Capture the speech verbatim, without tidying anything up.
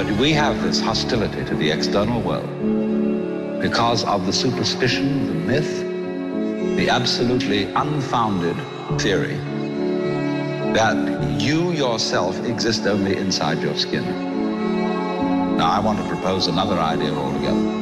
But we have this hostility to the external world because of the superstition, the myth, the absolutely unfounded theory that you yourself exist only inside your skin. Now, I want to propose another idea altogether.